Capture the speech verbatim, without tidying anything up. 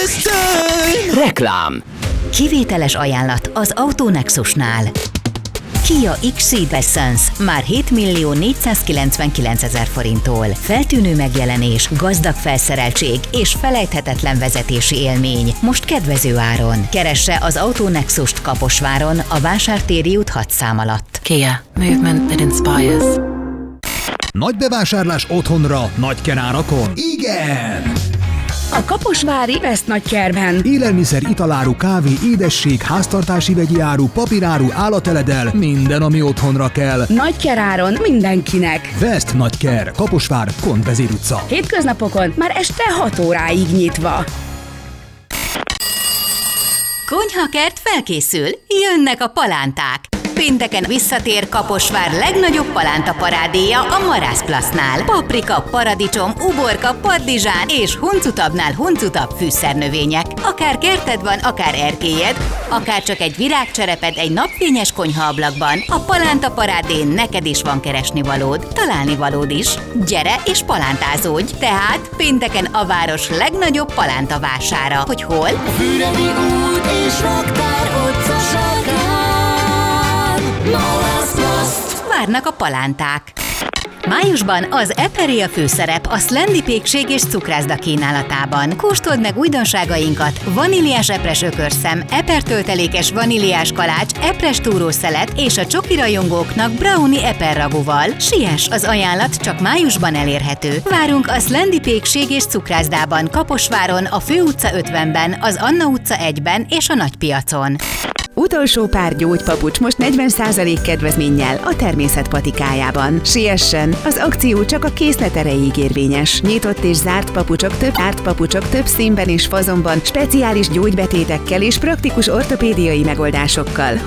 Keszthely! Reklám. Kivételes ajánlat az Autonexusnál. Kia X-Ceed Essence már hétmillió négyszázkilencvenkilencezer forinttól. Feltűnő megjelenés, gazdag felszereltség és felejthetetlen vezetési élmény. Most kedvező áron. Keresse az Autonexust Kaposváron a Vásártéri út hat szám alatt. Kia. Movement that inspires. Nagy bevásárlás otthonra, nagy kerárakon? Igen! A kaposvári West Nagykerben. Élelmiszer, italáru, kávé, édesség, háztartási vegyi áru, papíráru, állateledel, minden, ami otthonra kell. Nagykeráron mindenkinek. West Nagyker, Kaposvár, Kontvezér utca. Hétköznapokon már este hat óráig nyitva. Konyhakert felkészül, jönnek a palánták. Pénteken visszatér Kaposvár legnagyobb palánta parádéja a Marászplasznál. Paprika, paradicsom, uborka, paddizsán és huncutabbnál huncutabb fűszernövények. Akár kerted van, akár erkélyed, akár csak egy virágcsereped egy napfényes konyhaablakban, a palánta parádén neked is van keresnivalód, találnivalód is. Gyere és palántázódj! Tehát pénteken a város legnagyobb palánta vására. Hogy hol? A Füredi út és Raktár utca sarkán. Várnak a palánták. Májusban az Eperi a főszerep a Szlendi pékség és cukrászda kínálatában. Kóstold meg újdonságainkat, vaníliás epres ökörszem, epertöltelékes vaníliás kalács, epres túrószelet és a csoki rajongóknak brownie eperragúval. Siess, az ajánlat csak májusban elérhető. Várunk a Szlendi pékség és cukrászdában, Kaposváron, a Főutca ötvenben, az Anna utca egyben és a Nagypiacon. Utolsó pár gyógypapucs most negyven százalék kedvezménnyel a Természet patikájában. Siessen! Az akció csak a készlet erejéig érvényes. Nyitott és zárt papucsok több zárt papucsok több színben és fazonban, speciális gyógybetétekkel és praktikus ortopédiai megoldásokkal.